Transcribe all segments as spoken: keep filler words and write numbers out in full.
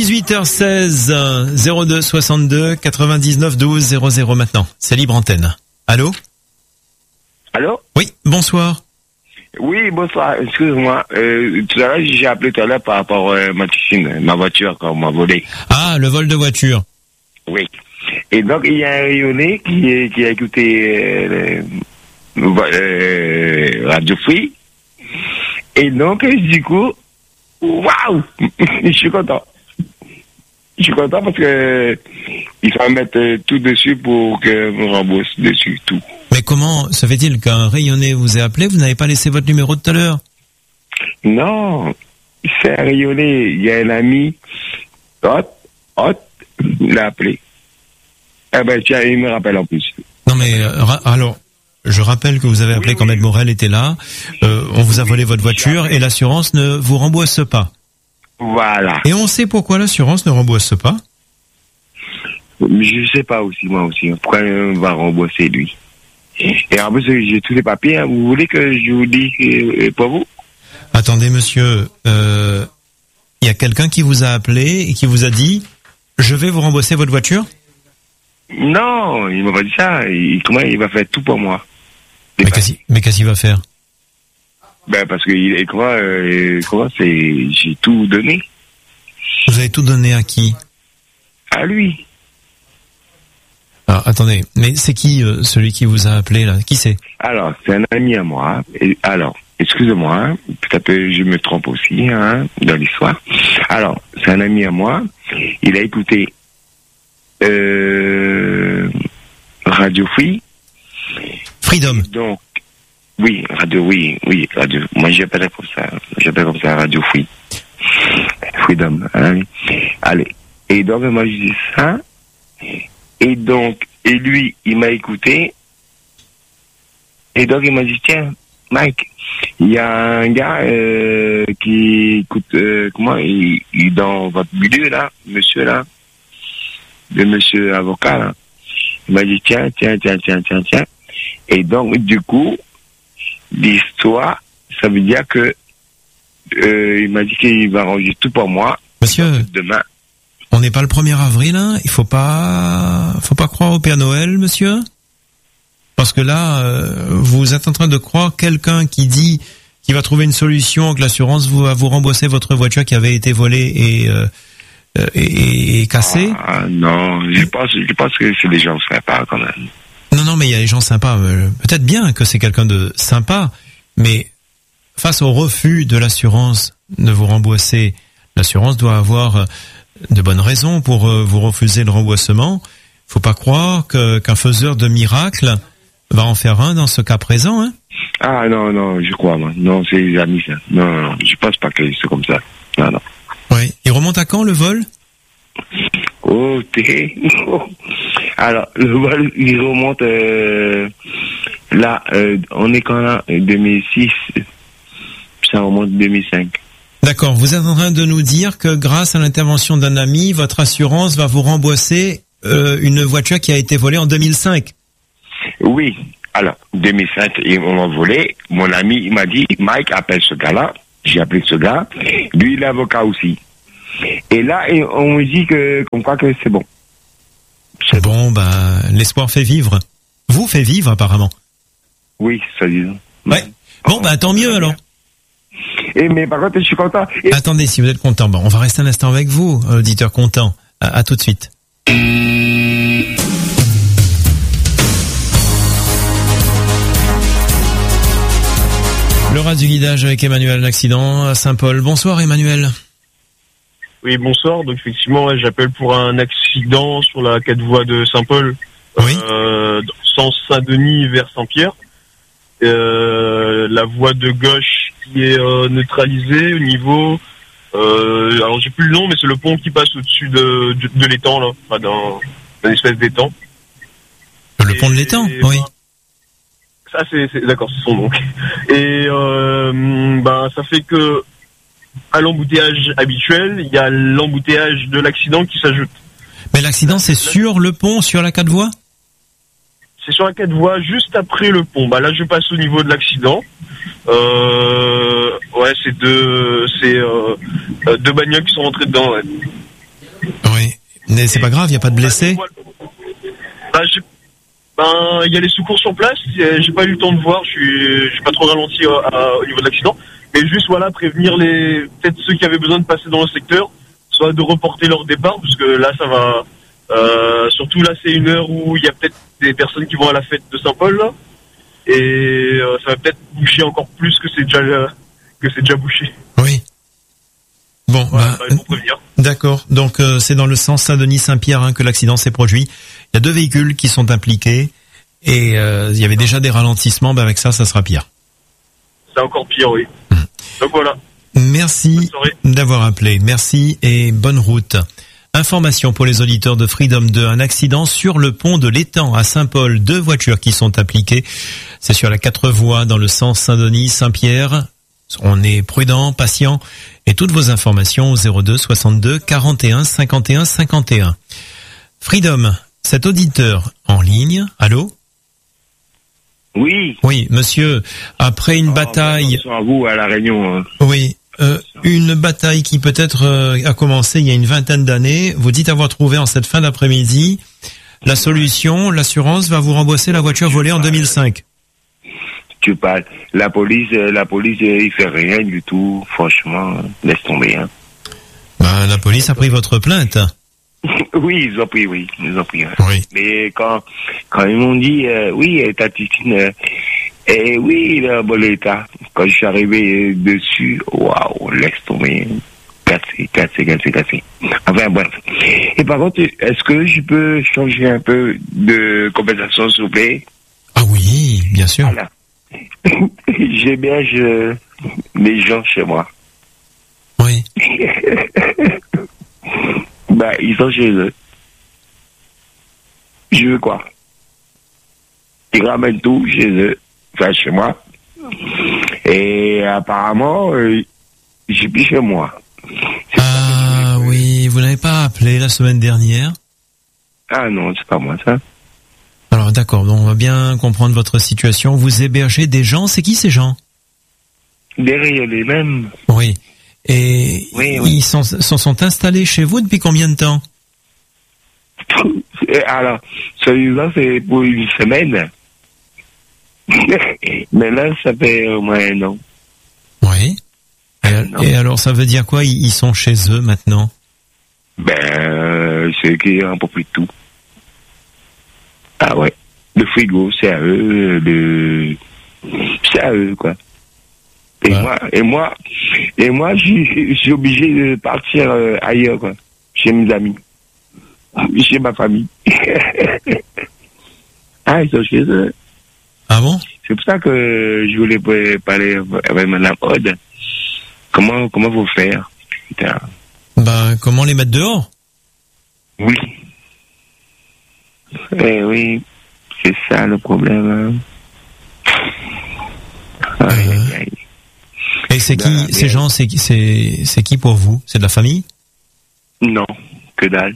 dix-huit heures seize, zéro deux soixante-deux quatre-vingt-dix-neuf douze zéro zéro maintenant. C'est libre antenne. Allô? Allô? Oui, bonsoir. Oui, bonsoir. Excuse-moi. Euh, tout à l'heure, j'ai appelé tout à l'heure par rapport à ma piscine, ma voiture qu'on m'a volée. Ah, le vol de voiture. Oui. Et donc, il y a un rayonné qui, qui a écouté euh, euh, Radio Free. Et donc, du coup, waouh! Je suis content. Je suis content parce que il faut mettre tout dessus pour que me rembourse dessus, tout. Mais comment se fait-il qu'un rayonné vous ait appelé? Vous n'avez pas laissé votre numéro de tout à l'heure? Non, c'est un rayonné. Il y a un ami, hot, hot, il l'a appelé. Eh ben, tiens, il me rappelle en plus. Non mais, euh, ra- alors, je rappelle que vous avez appelé oui, quand oui. Maître Morel était là. Euh, on vous a volé votre voiture et l'assurance ne vous rembourse pas. Voilà. Et on sait pourquoi l'assurance ne rembourse pas? Je sais pas aussi, moi aussi. Pourquoi on va rembourser lui? Et en plus, j'ai tous les papiers. Hein. Vous voulez que je vous dise euh, pour vous? Attendez, monsieur, euh, il y a quelqu'un qui vous a appelé et qui vous a dit « Je vais vous rembourser votre voiture ». Non, il m'a pas dit ça. Il, comment il va faire tout pour moi? Mais qu'est-ce, mais qu'est-ce qu'il va faire? Ben parce que il, comment, euh, comment c'est, j'ai tout donné. Vous avez tout donné à qui? À lui. Alors, attendez, mais c'est qui euh, celui qui vous a appelé là? Qui c'est? Alors, c'est un ami à moi. Et, alors, excusez-moi, hein, peut-être que je me trompe aussi hein, dans l'histoire. Alors, c'est un ami à moi. Il a écouté euh, Radio Free. Freedom. Donc, oui, Radio, oui, oui, Radio. Moi, j'appelle comme ça. J'appelle comme ça Radio Free. Freedom. Hein. Allez. Et donc, moi, je dis ça. Et donc, et lui, il m'a écouté. Et donc, il m'a dit, tiens, Mike, il y a un gars euh, qui écoute, euh, comment, il, il dans votre milieu, là, monsieur, là, le monsieur avocat, là. Il m'a dit, tiens, tiens, tiens, tiens, tiens, tiens. Et donc, du coup, l'histoire, ça veut dire que euh, il m'a dit qu'il va ranger tout pour moi. Monsieur, demain. On n'est pas le premier avril, hein. Il faut pas, faut pas croire au Père Noël, monsieur. Parce que là, euh, vous êtes en train de croire quelqu'un qui dit qu'il va trouver une solution, que l'assurance va vous rembourser votre voiture qui avait été volée et euh, et, et, et cassée. Ah non, je pense, je pense que c'est des gens sympas quand même. Non, non, mais il y a des gens sympas. Peut-être bien que c'est quelqu'un de sympa, mais face au refus de l'assurance de vous rembourser, l'assurance doit avoir de bonnes raisons pour vous refuser le remboursement. Faut pas croire que, qu'un faiseur de miracles va en faire un dans ce cas présent, hein. Ah non, non, je crois, moi. Non, c'est les amis, ça. Non, non, non, je pense pas que c'est comme ça. Non, non. Oui. Il remonte à quand, le vol? Oh, t'es... Alors, le vol, il remonte... Euh, là, euh, on est quand là, deux mille six. Ça remonte deux mille cinq. D'accord. Vous êtes en train de nous dire que grâce à l'intervention d'un ami, votre assurance va vous rembourser euh, une voiture qui a été volée en deux mille cinq. Oui. Alors, deux mille cinq, ils m'ont volé. Mon ami, il m'a dit, Mike, appelle ce gars-là. J'ai appelé ce gars. Lui, il est avocat aussi. Et là, on me dit que, comme quoi que c'est bon. C'est bon, bah, l'espoir fait vivre. Vous fait vivre, apparemment. Oui, ça disons. Ouais. Bon, bah, tant mieux, alors. Et, mais par contre, je suis content. Et... Attendez, si vous êtes content, bon, on va rester un instant avec vous, auditeur content. À, à tout de suite. Le ras du guidage avec Emmanuel d'accident à Saint-Paul. Bonsoir Emmanuel. Oui, bonsoir. Donc effectivement, ouais, j'appelle pour un accident sur la quatre voies de Saint-Paul, oui. euh, sens Saint-Denis vers Saint-Pierre. Euh, la voie de gauche qui est euh, neutralisée au niveau. Euh, alors j'ai plus le nom, mais c'est le pont qui passe au-dessus de, de, de l'étang là, enfin d'un, d'un espèce d'étang. Le pont de l'étang, et, oui. Bah, ça c'est, c'est d'accord, c'est son nom. Et euh, bah ça fait que à l'embouteillage habituel, il y a l'embouteillage de l'accident qui s'ajoute. Mais l'accident, c'est sur le pont, sur la quatre voies ? C'est sur la quatre voies, juste après le pont. Bah là, je passe au niveau de l'accident. Euh, ouais, c'est deux, c'est euh, deux bagnoles qui sont rentrées dedans. Ouais. Oui. Mais c'est pas grave, il n'y a pas de blessés? Bah, j'ai... Ben, il y a les secours sur place. J'ai pas eu le temps de voir. Je suis, j'ai pas trop ralenti euh, à, au niveau de l'accident. Mais juste, voilà, prévenir les, peut-être ceux qui avaient besoin de passer dans le secteur, soit de reporter leur départ, parce que là, ça va, euh, surtout là, c'est une heure où il y a peut-être des personnes qui vont à la fête de Saint-Paul, là. Et, euh, ça va peut-être boucher encore plus que c'est déjà, euh, que c'est déjà bouché. Oui. Bon, voilà, bah, pour prévenir. D'accord. Donc, euh, c'est dans le sens Saint-Denis-Saint-Pierre hein, que l'accident s'est produit. Il y a deux véhicules qui sont impliqués et euh, il y avait déjà des ralentissements. Ben avec ça, ça sera pire. C'est encore pire, oui. Mmh. Donc voilà. Merci d'avoir appelé. Merci et bonne route. Information pour les auditeurs de Freedom deux. Un accident sur le pont de l'Étang à Saint-Paul. Deux voitures qui sont impliquées. C'est sur la quatre voies dans le sens Saint-Denis-Saint-Pierre. On est prudent, patient. Et toutes vos informations au zéro deux soixante-deux quarante et un cinquante et un cinquante et un. Freedom, cet auditeur en ligne. Allô? Oui. Oui, monsieur, après une oh, bataille... Bonsoir à vous, à La Réunion. Hein. Oui, euh, une bataille qui peut-être euh, a commencé il y a une vingtaine d'années. Vous dites avoir trouvé en cette fin d'après-midi la solution, l'assurance va vous rembourser la voiture volée en deux mille cinq. Tu parles. La police, la police, il fait rien du tout. Franchement, laisse tomber. Hein. Ben, la police a pris votre plainte. Oui, ils ont pris, oui, ils ont pris. Hein. Oui. Mais quand, quand ils m'ont dit, euh, oui, ta Titine, euh, et oui, il a un bon état. Quand je suis arrivé dessus, waouh, laisse tomber. Cassé, cassé, cassé, cassé. Enfin, bref. Et par contre, est-ce que je peux changer un peu de compensation, s'il vous plaît? Ah oui, bien sûr. Voilà. J'héberge euh, les gens chez moi. Oui. Bah, ils sont chez eux. Je veux quoi? Ils ramènent tout chez eux, enfin chez moi. Et apparemment, euh, j'ai plus chez moi. Ah oui, vous n'avez pas appelé la semaine dernière? Ah non, c'est pas moi ça. Alors d'accord, donc on va bien comprendre votre situation. Vous hébergez des gens, c'est qui ces gens? Derrière les mêmes. Oui. Et oui, oui. ils s'en sont, sont installés chez vous depuis combien de temps? Alors, celui-là c'est pour une semaine. Mais là, ça fait au moins un an. Oui. Et, et alors, ça veut dire quoi? Ils sont chez eux maintenant? Ben, c'est qui un peu plus de tout. Ah ouais. Le frigo, c'est à eux. Le... C'est à eux, quoi. Et ouais. moi, et moi, et moi, je suis obligé de partir euh, ailleurs, quoi. Chez mes amis. Chez ma famille. Ah, ils sont chez eux. Ah bon? C'est pour ça que je voulais parler avec Madame Aude. Comment, comment vous faire? Putain. Ben, comment les mettre dehors? Oui. Eh oui, c'est ça le problème. Euh... Aïe, aïe. Et c'est qui, ben, ces gens, c'est, c'est, c'est qui pour vous? C'est de la famille? Non, que dalle.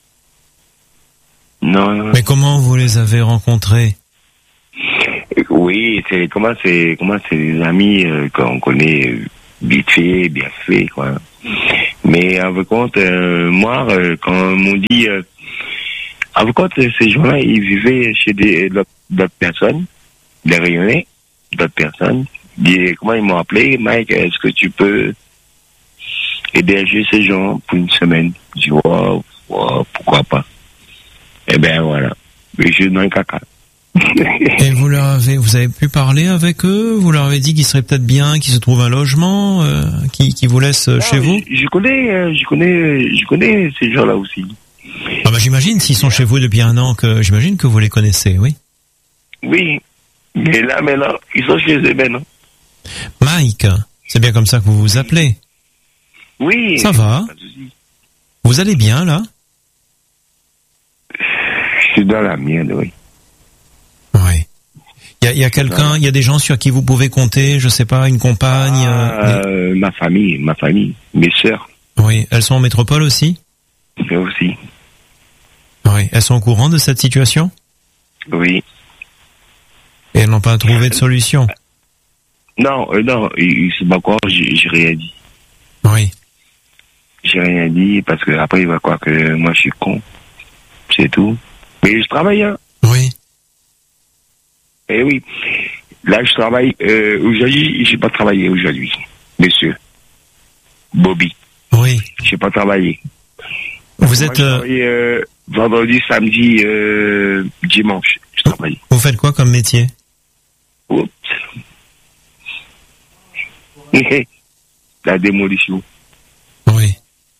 Non, non. Mais comment vous les avez rencontrés? Oui, c'est comment c'est comment c'est des amis euh, qu'on connaît vite fait, bien fait, quoi. Mais en fin compte, euh, moi, euh, quand on m'ont dit, euh, en fin compte, ces gens-là, ils vivaient chez des d'autres personnes, des rayonnés, d'autres personnes. Et comment ils m'ont appelé, Mike, est-ce que tu peux héberger ces gens pour une semaine? Je dis, wow, wow, pourquoi pas? Eh ben voilà, mais je suis dans le caca. Et vous leur avez, vous avez pu parler avec eux? Vous leur avez dit qu'il serait peut-être bien qu'ils se trouvent un logement, euh, qui, qui vous laisse non, chez vous? Je, je connais, euh, je connais, je connais ces gens-là aussi. Ah bah j'imagine s'ils sont chez vous depuis un an que j'imagine que vous les connaissez, oui. Oui, mais là maintenant ils sont chez eux maintenant. Mike, c'est bien comme ça que vous vous appelez. Oui. Ça va? Vous allez bien là? Je suis dans la mienne, oui. Oui. Il y a, y a quelqu'un, il y a des gens sur qui vous pouvez compter, je sais pas, une compagne. Ah, euh, les... Ma famille, ma famille, mes sœurs. Oui, elles sont en métropole aussi? Moi aussi. Oui, elles sont au courant de cette situation? Oui. Et elles n'ont pas trouvé de solution? Non, euh, non, c'est pas quoi, j'ai rien dit. Oui. j'ai rien dit parce que après il va croire que moi je suis con. C'est tout. Mais je travaille, hein. Oui. Eh oui. Là, je travaille. Euh, aujourd'hui, j'ai pas travaillé aujourd'hui, monsieur. Bobby. Oui. J'ai pas travaillé. Vous Moi, êtes. j'ai Euh... travaillé, euh, vendredi, samedi, euh, dimanche. Je travaille. Vous faites quoi comme métier? Oups. La démolition. Oui.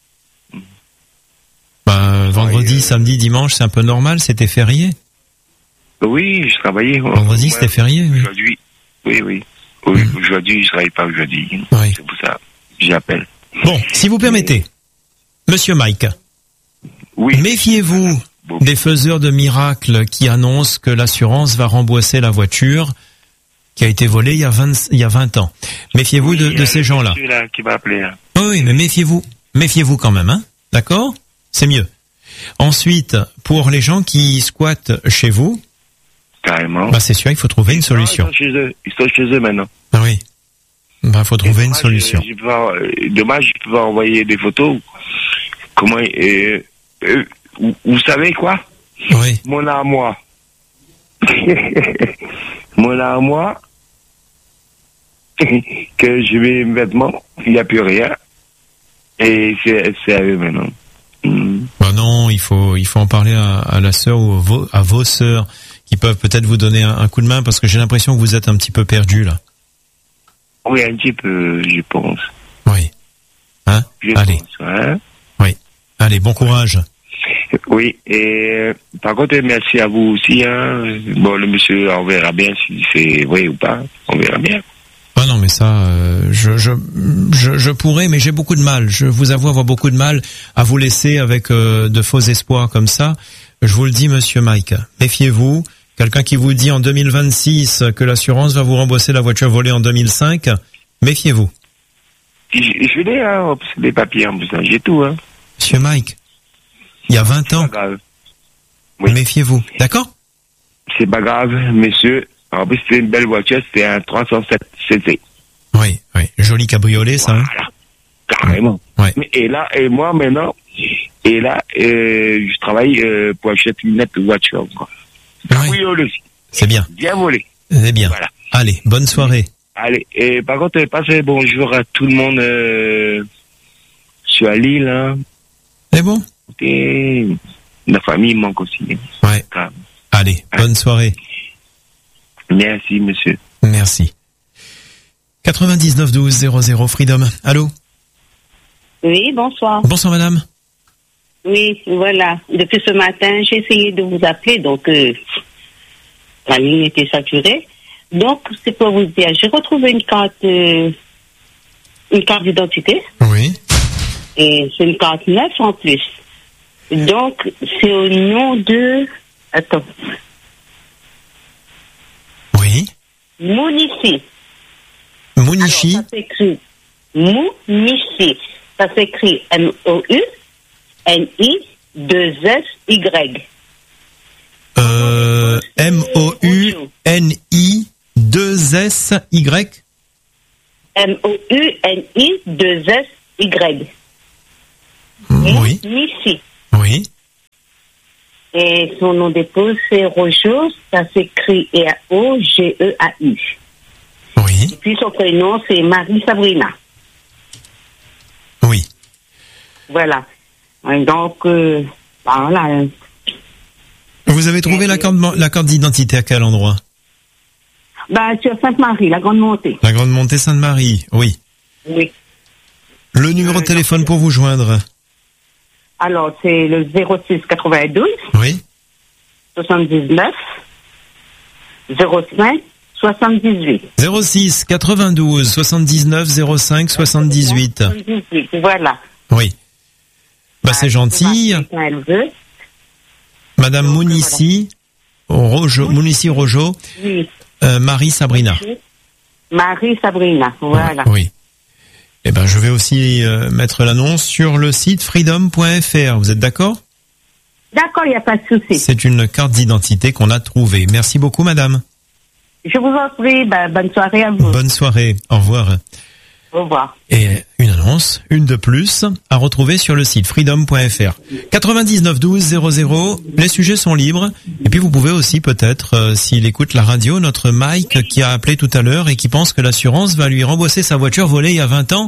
Bah, vendredi, Oui, euh... samedi, dimanche, c'est un peu normal, c'était férié. Oui, je travaillais. Vendredi, ouais, c'était férié. Oui. Aujourd'hui, oui, oui. oui mmh. Aujourd'hui, je travaille pas aujourd'hui. Oui. C'est pour ça que j'appelle. Bon, si vous permettez, Monsieur Mike. Oui. Méfiez-vous bon. des faiseurs de miracles qui annoncent que l'assurance va rembourser la voiture qui a été volée il y a vingt, il y a vingt ans. Méfiez-vous oui, de, de ces gens-là. Là qui m'a appelé. Hein. Oui, mais méfiez-vous. Méfiez-vous quand même, hein. D'accord? C'est mieux. Ensuite, pour les gens qui squattent chez vous, carrément. Bah c'est sûr, il faut trouver une solution. Non, ils sont chez eux, ils sont chez eux maintenant. Ah oui. Bah faut trouver dommage, une solution. Je, je peux avoir, dommage, je peux envoyer des photos. Comment euh, euh, vous, vous savez quoi? Oui. Mon armoire. Mon armoire que je mets mes vêtements, il n'y a plus rien. Et c'est, c'est à eux maintenant. Mm. Bah non, il faut il faut en parler à, à la sœur ou vos, à vos sœurs qui peuvent peut-être vous donner un, un coup de main parce que j'ai l'impression que vous êtes un petit peu perdu là. Oui, un petit peu, je pense. Oui. Hein? Je Allez. Pense, hein? Oui. Allez, bon courage. Oui, et par contre, merci à vous aussi. Hein. Bon, le monsieur, on verra bien si c'est vrai ou pas. On verra bien. Ah non, mais ça, euh, je, je, je, je pourrais, mais j'ai beaucoup de mal. Je vous avoue avoir beaucoup de mal à vous laisser avec euh, de faux espoirs comme ça. Je vous le dis, monsieur Mike, méfiez-vous. Quelqu'un qui vous dit en deux mille vingt-six que l'assurance va vous rembourser la voiture volée en deux mille cinq, méfiez-vous. Je, je l'ai, hein, les papiers en plus, j'ai tout. Hein. Monsieur Mike, il y a vingt ans, oui. Méfiez-vous, d'accord? C'est pas grave, monsieur. En plus, c'était une belle voiture, c'était un trois cent sept C C. Oui, oui, joli cabriolet, ça. Voilà, hein carrément. Ouais. Mais, et là, et moi maintenant, et là, euh, je travaille euh, pour acheter une nette voiture. Quoi. Oui. C'est bien. Bien volé. C'est bien. Voilà. Allez, bonne soirée. Allez, et par contre, passez bonjour à tout le monde euh, sur l'île. Hein. C'est bon. Et la famille manque aussi. Ouais. Grave. Allez, bonne ah. soirée. Merci, monsieur. Merci. quatre-vingt-dix-neuf douze zéro zéro Freedom. Allô? Oui, bonsoir. Bonsoir, madame. Oui, voilà. Depuis ce matin, j'ai essayé de vous appeler, donc euh, la ligne était saturée. Donc, c'est pour vous dire, j'ai retrouvé une carte, euh, une carte d'identité. Oui. Et c'est une carte neuve en plus. Donc, c'est au nom de... Attends. Oui. Mounici. Mounici. Alors, ça s'écrit Mounici. Ça s'écrit M O U N I deux S Y. Euh, M O U N I deux S Y. M O U N I deux S Y. Oui. Mounici. Oui. Et son nom d'épouse, c'est Rojo, ça s'écrit R O G E A U. Oui. Et puis son prénom, c'est Marie Sabrina. Oui. Voilà. Et donc, euh, voilà. Vous avez trouvé la carte, la carte d'identité à quel endroit? Bah, sur Sainte-Marie, la Grande Montée. La Grande Montée Sainte-Marie, oui. Oui. Le numéro de téléphone pour vous joindre? Alors, c'est le zéro six quatre-vingt-douze. Oui. soixante-dix-neuf. zéro cinq soixante-dix-huit. zéro six quatre-vingt-douze soixante-dix-neuf zéro cinq soixante-dix-huit. soixante-dix-huit, voilà. Oui. Bah, c'est gentil. Madame Mounici Rojo, Mounici Rojo. Oui. Euh, Marie Sabrina. Marie Sabrina, voilà. Oui. Eh ben, je vais aussi euh, mettre l'annonce sur le site freedom point f r. Vous êtes d'accord? D'accord, il n'y a pas de souci. C'est une carte d'identité qu'on a trouvée. Merci beaucoup, madame. Je vous en prie, bah, bonne soirée à vous. Bonne soirée. Au revoir. Au revoir. Et une annonce, une de plus, à retrouver sur le site freedom point f r. quatre-vingt-dix-neuf douze zéro zéro, les sujets sont libres. Et puis vous pouvez aussi peut-être, euh, s'il écoute la radio, notre Mike qui a appelé tout à l'heure et qui pense que l'assurance va lui rembourser sa voiture volée il y a vingt ans,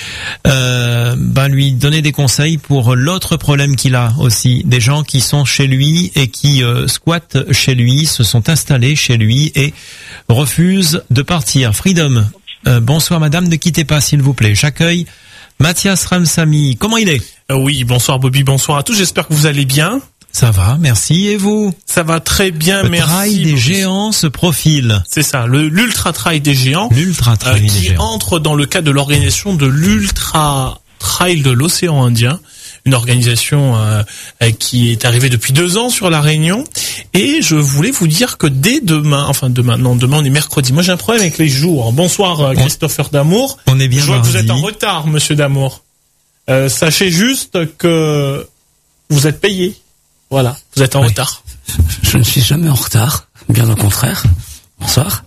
euh, bah lui donner des conseils pour l'autre problème qu'il a aussi. Des gens qui sont chez lui et qui euh, squattent chez lui, se sont installés chez lui et refusent de partir. Freedom. Euh, bonsoir madame, ne quittez pas s'il vous plaît. J'accueille Mathias Ramsamy. Comment il est ? euh, Oui, bonsoir Bobby, bonsoir à tous. J'espère que vous allez bien. Ça va, merci. Et vous ? Ça va très bien, le merci. Le trail des Bobby. géants se profile. C'est ça, le, l'ultra trail des géants. L'ultra trail euh, des qui géants. entre dans le cadre de l'organisation de l'ultra trail de l'océan Indien. Une organisation euh, qui est arrivée depuis deux ans sur la Réunion. Et je voulais vous dire que dès demain, enfin demain, non, demain on est mercredi. Moi j'ai un problème avec les jours. Bonsoir euh, Christopher Damour. On est bien Je vois mardi. que vous êtes en retard, monsieur Damour. Euh, sachez juste que vous êtes payé. Voilà, vous êtes en oui. retard. Je ne suis jamais en retard, bien au contraire. Bonsoir.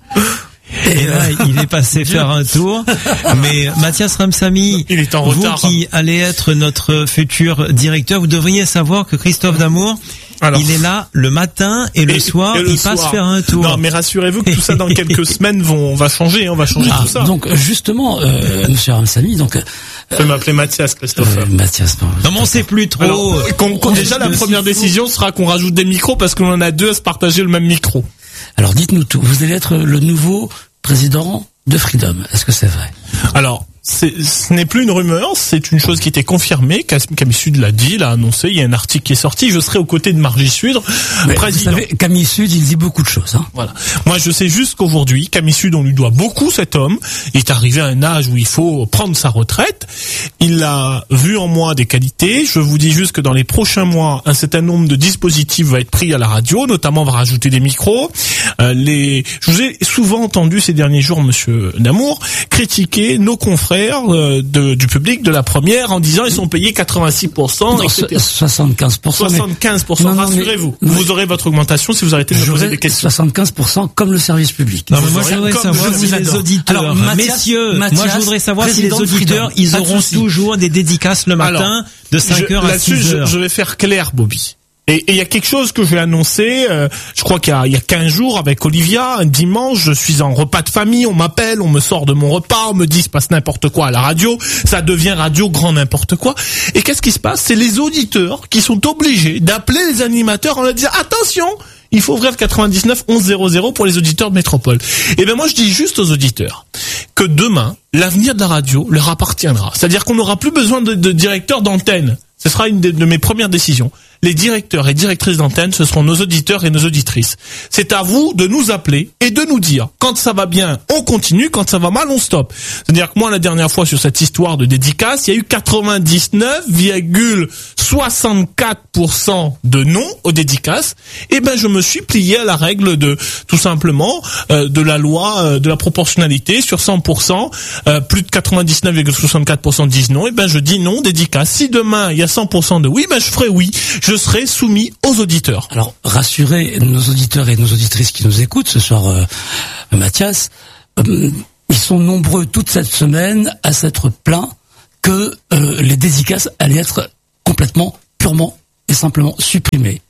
Et là, il est passé faire un tour. Mais Mathias Ramsamy, il est en vous retard. qui allez être notre futur directeur, vous devriez savoir que Christophe Damour, alors, il est là le matin et le et, soir, et le il soir. passe faire un tour. Non, mais rassurez-vous que tout ça dans quelques semaines vont, on va changer, on va changer ah, tout ça. Donc justement, euh, Monsieur Ramsamy, donc. Euh, vous pouvez m'appeler Mathias, Christophe. Euh, Mathias, non. Non, mais on sait plus trop. Alors, qu'on, qu'on, déjà, la première décision sera qu'on rajoute des micros parce qu'on en a deux à se partager le même micro. Alors, dites-nous tout. Vous allez être le nouveau président de Freedom. Est-ce que c'est vrai ? Alors, c'est, ce n'est plus une rumeur, c'est une chose qui était confirmée. Camille Sud l'a dit, l'a annoncé. Il y a un article qui est sorti. Je serai aux côtés de Margie Sud, mais président. Vous savez, Camille Sud, il dit beaucoup de choses. Hein. Voilà. Moi, je sais juste qu'aujourd'hui, Camille Sud, on lui doit beaucoup. Cet homme il est arrivé à un âge où il faut prendre sa retraite. Il a vu en moi des qualités. Je vous dis juste que dans les prochains mois, un certain nombre de dispositifs va être pris à la radio. Notamment, on va rajouter des micros. Euh, les, je vous ai souvent entendu ces derniers jours, Monsieur Damour, critiquer nos confrères euh, de, du public de la première en disant ils sont payés quatre-vingt-six pour cent, non, et cetera. soixante-quinze pour cent. soixante-quinze pour cent, non, non, rassurez-vous. Mais... Vous aurez votre augmentation si vous arrêtez de me poser des questions. soixante-quinze pour cent comme le service public. Non, mais moi, je voudrais savoir je si les auditeurs, Alors, Mathias, messieurs, Mathias, moi, je voudrais savoir si les auditeurs, ils auront toujours des dédicaces le matin Alors, de cinq heures à six heures. Je, je vais faire clair, Bobby. Et il y a quelque chose que je vais annoncer, euh, je crois qu'il y a, il y a quinze jours avec Olivia, un dimanche, je suis en repas de famille, on m'appelle, on me sort de mon repas, on me dit il se passe n'importe quoi à la radio, ça devient radio grand n'importe quoi. Et qu'est-ce qui se passe ? C'est les auditeurs qui sont obligés d'appeler les animateurs en leur disant attention, il faut ouvrir le quatre-vingt-dix-neuf onze zéro zéro pour les auditeurs de Métropole. Et ben moi je dis juste aux auditeurs que demain, l'avenir de la radio leur appartiendra. C'est-à-dire qu'on n'aura plus besoin de, de directeurs d'antenne. Ce sera une de, de mes premières décisions. Les directeurs et directrices d'antenne, ce seront nos auditeurs et nos auditrices. C'est à vous de nous appeler et de nous dire quand ça va bien, on continue, quand ça va mal, on stoppe. C'est-à-dire que moi, la dernière fois sur cette histoire de dédicace, il y a eu quatre-vingt-dix-neuf virgule soixante-quatre pour cent de non aux dédicaces. Et ben, je me suis plié à la règle de tout simplement euh, de la loi euh, de la proportionnalité sur cent pour cent. Euh, plus de quatre-vingt-dix-neuf virgule soixante-quatre pour cent disent non. Et ben, je dis non dédicace. Si demain il y a cent pour cent de oui, ben je ferai oui. Je serai soumis aux auditeurs. Alors, rassurez nos auditeurs et nos auditrices qui nous écoutent ce soir, euh, Mathias, euh, ils sont nombreux toute cette semaine à s'être plaints que euh, les dédicaces allaient être complètement, purement et simplement supprimées.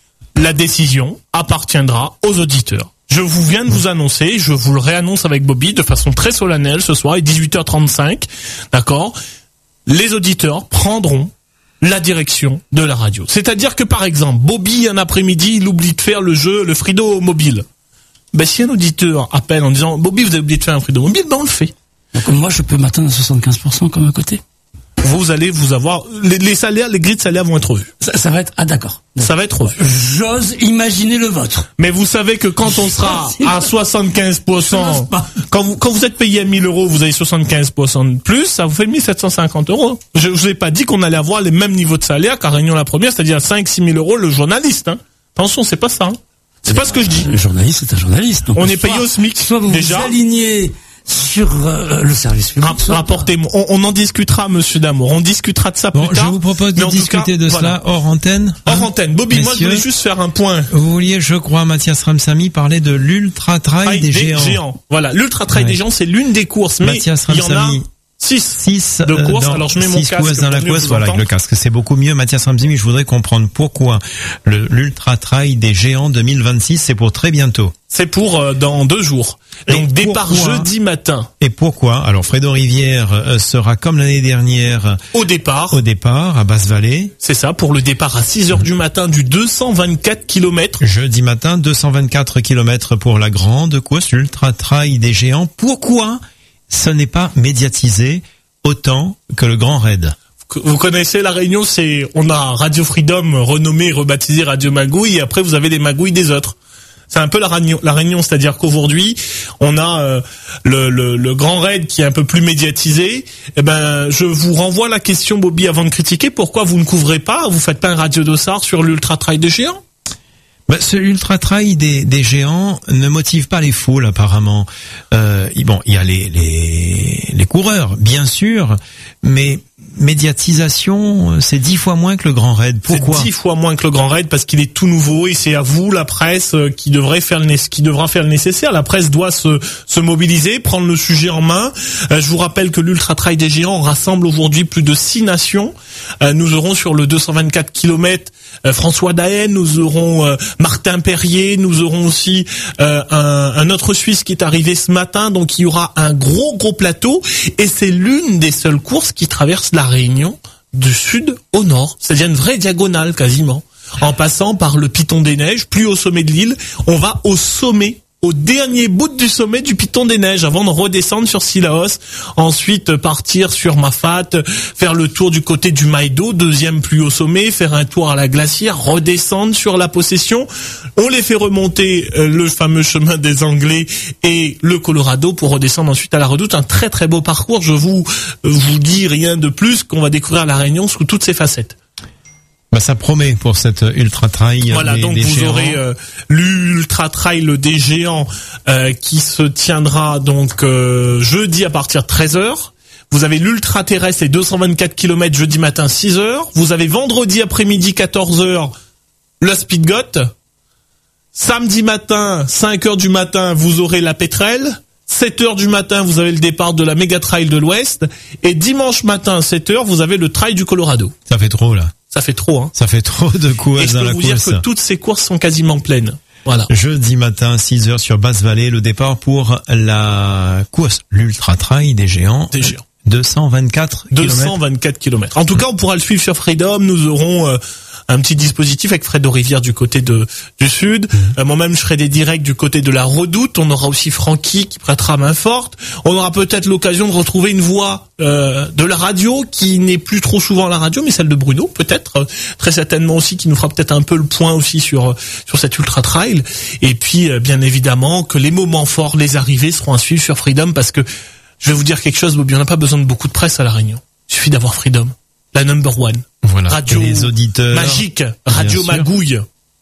La décision appartiendra aux auditeurs. Je vous viens de vous annoncer, je vous le réannonce avec Bobby de façon très solennelle ce soir, à dix-huit heures trente-cinq, d'accord ? Les auditeurs prendront la direction de la radio. C'est-à-dire que, par exemple, Bobby, un après-midi, il oublie de faire le jeu, le Frido mobile. Ben, si un auditeur appelle en disant, Bobby, vous avez oublié de faire un Frido mobile, ben, on le fait. Donc, moi, je peux m'atteindre à soixante-quinze pour cent comme à côté. Vous allez vous avoir, les, les salaires, les grilles de salaire vont être revus. Ça, ça va être, ah, d'accord. Ça va être revu. J'ose imaginer le vôtre. Mais vous savez que quand on sera à soixante-quinze pour cent, quand vous, quand vous êtes payé à mille euros, vous avez soixante-quinze pour cent de plus, ça vous fait mille sept cent cinquante euros. Je, je vous ai pas dit qu'on allait avoir les mêmes niveaux de salaire qu'à Réunion la Première, c'est-à-dire cinq, six mille euros le journaliste, hein. Attention, c'est pas ça, hein. C'est pas ce que je dis. Le journaliste, c'est un journaliste. Donc on est payé au SMIC. Soit vous déjà. vous alignez sur euh, le service public. Rapportez-moi. On, on en discutera, Monsieur Damour. On discutera de ça bon, plus tard. Je vous propose de discuter cas, de voilà. cela hors antenne. Hors hein, antenne. Bobby, messieurs, moi, je voulais juste faire un point. Vous vouliez, je crois, Mathias Ramsamy, parler de l'ultra trail des, des géants. géants. Voilà, l'ultra trail ouais. des géants, c'est l'une des courses. Mais Mathias Ramsamy, six. six de course. dans, Alors je mets mon six casque courses dans la pour mieux course, vous voilà, avec entendre. le casque. C'est beaucoup mieux. Mathias Ramsimi, je voudrais comprendre pourquoi le, l'Ultra Trail des Géants deux mille vingt-six, c'est pour très bientôt. C'est pour euh, dans deux jours. Et Donc départ pourquoi jeudi matin. Et pourquoi? Alors, Fredo Rivière euh, sera comme l'année dernière Au départ. au départ, à Basse-Vallée. C'est ça, pour le départ à six heures du matin du deux cent vingt-quatre kilomètres. Jeudi matin, deux cent vingt-quatre kilomètres pour la grande course, l'Ultra Trail des Géants. Pourquoi ce n'est pas médiatisé autant que le Grand Raid? Vous connaissez la Réunion, c'est on a Radio Freedom renommé et rebaptisé Radio Magouille, et après vous avez les magouilles des autres. C'est un peu la Réunion, la Réunion, c'est-à-dire qu'aujourd'hui on a euh, le, le, le Grand Raid qui est un peu plus médiatisé. Eh ben, je vous renvoie la question, Bobby, avant de critiquer. Pourquoi vous ne couvrez pas, vous faites pas un Radio Dossard sur l'Ultra Trail des Géants? Bah, ce ultra trail des, des géants ne motive pas les foules apparemment. Euh, bon, il y a les, les les coureurs, bien sûr, mais médiatisation, c'est dix fois moins que le Grand Raid. Pourquoi? C'est dix fois moins que le Grand Raid parce qu'il est tout nouveau et c'est à vous, la presse, qui devrait faire le né- qui devra faire le nécessaire. La presse doit se se mobiliser, prendre le sujet en main. Euh, je vous rappelle que l'Ultra Trail des Géants rassemble aujourd'hui plus de six nations. Euh, nous aurons sur le deux cent vingt-quatre kilomètres euh, François Daen, nous aurons euh, Martin Perrier, nous aurons aussi euh, un, un autre Suisse qui est arrivé ce matin. Donc il y aura un gros gros plateau et c'est l'une des seules courses qui traverse la Réunion du sud au nord. C'est-à-dire une vraie diagonale quasiment. En passant par le Piton des Neiges, plus au sommet de l'île, on va au sommet, au dernier bout du sommet du Piton des Neiges avant de redescendre sur Sillaos, ensuite partir sur Mafat, faire le tour du côté du Maïdo, deuxième plus haut sommet, faire un tour à la glacière, redescendre sur la Possession. On les fait remonter euh, le fameux chemin des Anglais et le Colorado pour redescendre ensuite à la Redoute. Un très très beau parcours. Je vous euh, vous dis rien de plus qu'on va découvrir la Réunion sous toutes ses facettes. Bah, ça promet pour cette ultra trail. Voilà, des, donc des vous géants. aurez euh, l'Ultra Trail des Géants euh, qui se tiendra donc euh, jeudi à partir de treize heures. Vous avez l'Ultra Terrestre et deux cent vingt-quatre kilomètres jeudi matin six heures. Vous avez vendredi après-midi quatorze heures le Speed Goat. Samedi matin cinq heures du matin vous aurez la Pétrelle. sept heures du matin vous avez le départ de la Méga Trail de l'Ouest. Et dimanche matin sept heures vous avez le Trail du Colorado. Ça fait trop là. Ça fait trop, hein. Ça fait trop de courses Et je dans peux la vous course. dire que toutes ces courses sont quasiment pleines. Voilà. Jeudi matin, six heures sur Basse-Vallée, le départ pour la course, l'Ultra Trail des Géants. Des Géants. deux cent vingt-quatre deux kilomètres. cent vingt-quatre kilomètres. En tout cas, on pourra le suivre sur Freedom. Nous aurons euh, un petit dispositif avec Fredo Rivière du côté de du sud. Mmh. Euh, moi-même, je ferai des directs du côté de la Redoute. On aura aussi Francky qui prêtera main forte. On aura peut-être l'occasion de retrouver une voix euh, de la radio qui n'est plus trop souvent à la radio, mais celle de Bruno, peut-être. Euh, très certainement aussi, qui nous fera peut-être un peu le point aussi sur sur cette ultra trail. Et puis, euh, bien évidemment, que les moments forts, les arrivées seront à suivre sur Freedom parce que je vais vous dire quelque chose, Bobby, on n'a pas besoin de beaucoup de presse à La Réunion. Il suffit d'avoir Freedom, la number one. Voilà. Radio les auditeurs magique, Radio Magouille.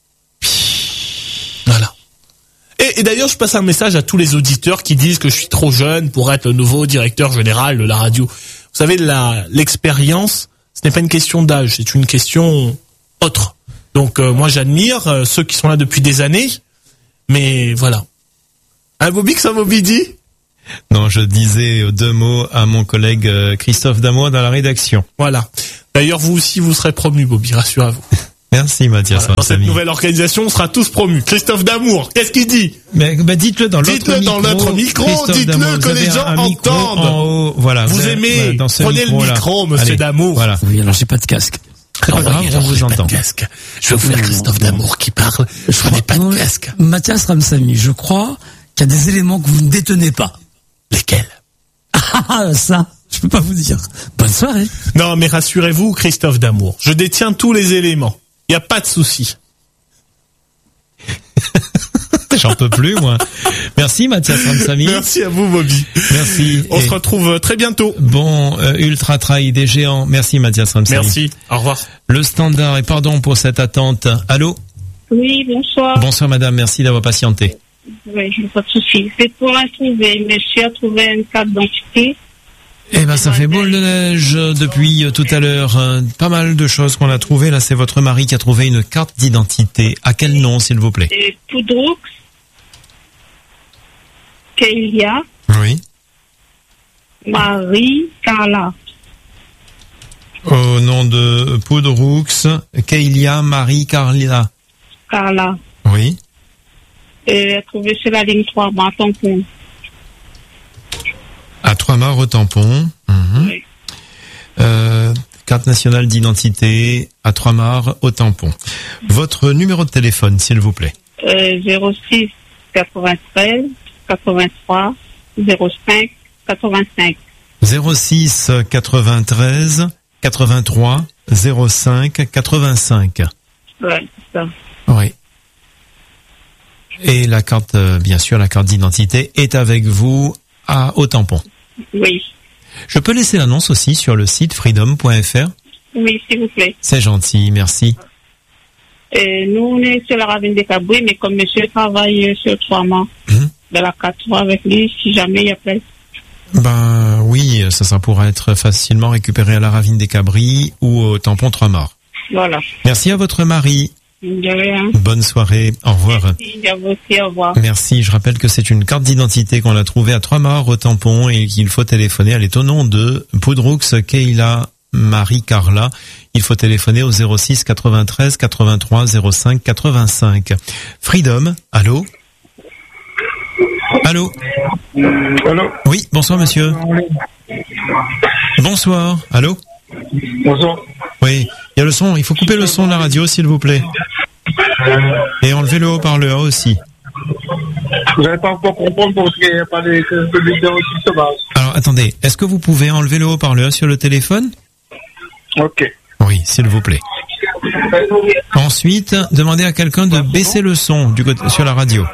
Voilà. Et, et d'ailleurs, je passe un message à tous les auditeurs qui disent que je suis trop jeune pour être le nouveau directeur général de la radio. Vous savez, la, l'expérience, ce n'est pas une question d'âge, c'est une question autre. Donc, euh, moi, j'admire euh, ceux qui sont là depuis des années, mais voilà. Un Bobby, que ça Bobby dit? Non, je disais deux mots à mon collègue Christophe Damour dans la rédaction. Voilà. D'ailleurs, vous aussi, vous serez promu, Bobby, rassurez-vous. Merci, Mathias. Voilà. Dans cette nouvelle organisation, on sera tous promus. Christophe Damour, qu'est-ce qu'il dit? Mais bah, dites-le dans l'autre dites-le micro. Dites-le dans notre micro, Christophe dites-le Damour, que les gens entendent. En haut, voilà. Vous, vous aimez, dans ce prenez micro, le micro, monsieur Allez, Damour. Voilà. Oui, alors j'ai pas de casque. C'est pas grave, on vous entend. Casque. Je vais vous faire Christophe Damour qui parle. Je n'ai pas de casque. Mathias Ramsamy, je crois qu'il y a des éléments que vous ne détenez pas. Lesquels? Ah, ça, je peux pas vous dire. Bonne soirée. Non, mais rassurez-vous, Christophe Damour, je détiens tous les éléments. Il n'y a pas de souci. J'en peux plus, moi. Merci, Mathias Ramsamy. Merci à vous, Bobby. Merci. On Et se retrouve très bientôt. Bon, euh, Ultra Trail des Géants. Merci, Mathias Ramsamy. Merci. Au revoir. Le standard, et pardon pour cette attente. Allô? Oui, bonsoir. Bonsoir, madame. Merci d'avoir patienté. Oui, je n'ai pas de souci. C'est pour m'activer. Monsieur a trouvé une carte d'identité. Eh ben, ça fait boule de neige depuis tout à l'heure. Pas mal de choses qu'on a trouvées. Là, c'est votre mari qui a trouvé une carte d'identité. À quel nom, s'il vous plaît? Et Poudroux, Kélia. Oui. Marie Carla. Au nom de Poudroux, Kélia Marie Carla. Carla. Oui. Euh, trouvée sur la ligne trois, à Tampon. À Trois-Mars au tampon. Mhm. Oui. Euh, carte nationale d'identité à Trois-Mars au tampon. Votre numéro de téléphone, s'il vous plaît. Euh, zéro six quatre-vingt-treize quatre-vingt-trois zéro cinq quatre-vingt-cinq. zéro six quatre-vingt-treize quatre-vingt-trois zéro cinq quatre-vingt-cinq. Ouais, c'est ça. Oui. Et la carte, euh, bien sûr, la carte d'identité est avec vous à au tampon. Oui. Je peux laisser l'annonce aussi sur le site freedom point f r. Oui, s'il vous plaît. C'est gentil, merci. Euh, nous, on est sur la ravine des Cabouis, mais comme monsieur travaille sur trois mois, Hum. de la quatre trois avec lui, si jamais il y a place. Ben oui, ça, ça pourra être facilement récupéré à la ravine des Cabris ou au tampon Trois-Mars. Voilà. Merci à votre mari. De rien. Bonne soirée. Au revoir. Merci, à vous aussi, au revoir. Merci. Je rappelle que c'est une carte d'identité qu'on a trouvée à Trois-Mars au tampon et qu'il faut téléphoner. Elle est au nom de Poudroux Kéila Marie Carla. Il faut téléphoner au zéro six quatre-vingt-treize quatre-vingt-trois zéro cinq quatre-vingt-cinq. Freedom, allô? Allô? Allô? Oui, bonsoir monsieur. Bonsoir, allô? Bonsoir. Oui, il y a le son, il faut couper le son de la radio s'il vous plaît. Et enlever le haut-parleur aussi. Vous n'allez pas encore comprendre parce qu'il n'y a pas les vidéos qui se basent. Alors attendez, est-ce que vous pouvez enlever le haut-parleur sur le téléphone? Ok. Oui, s'il vous plaît. Ensuite, demandez à quelqu'un de baisser le son du côté, sur la radio.